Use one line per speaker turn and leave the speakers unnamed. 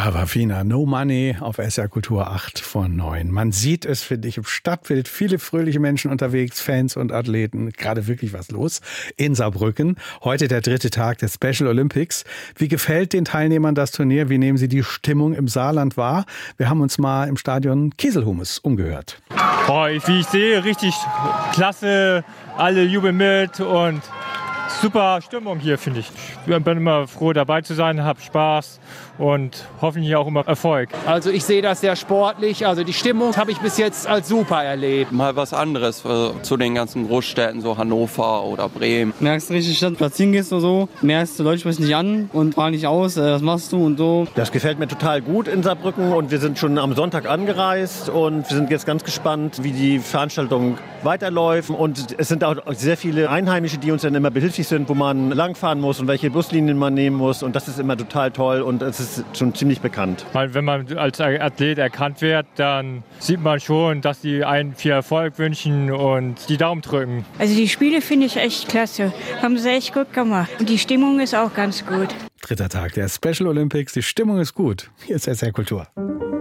Awafina, No Money auf SR Kultur 8 von 9. Man sieht es, finde ich, im Stadtbild. Viele fröhliche Menschen unterwegs, Fans und Athleten. Gerade wirklich was los in Saarbrücken. Heute der 3. Tag des Special Olympics. Wie gefällt den Teilnehmern das Turnier? Wie nehmen sie die Stimmung im Saarland wahr? Wir haben uns mal im Stadion Kieselhumes umgehört.
Wie ich sehe, richtig klasse. Alle jubeln mit und super Stimmung hier, finde ich. Ich bin immer froh, dabei zu sein, habe Spaß und hoffentlich auch immer Erfolg.
Also ich sehe das sehr sportlich. Also die Stimmung habe ich bis jetzt als super erlebt.
Mal was anderes zu den ganzen Großstädten, so Hannover oder Bremen.
Merkst richtig, dass du platzieren gehst oder so, merkst, die Leute sprechen dich an und fragen dich aus, was machst du und so.
Das gefällt mir total gut in Saarbrücken und wir sind schon am Sonntag angereist und wir sind jetzt ganz gespannt, wie die Veranstaltung weiterläuft. Und es sind auch sehr viele Einheimische, die uns dann immer behilflich sind, wo man langfahren muss und welche Buslinien man nehmen muss. Und das ist immer total toll und es ist schon ziemlich bekannt.
Wenn man als Athlet erkannt wird, dann sieht man schon, dass die einen viel Erfolg wünschen und die Daumen drücken.
Also die Spiele finde ich echt klasse. Haben sie echt gut gemacht. Und die Stimmung ist auch ganz gut.
3. Tag der Special Olympics. Die Stimmung ist gut. Hier ist SR Kultur.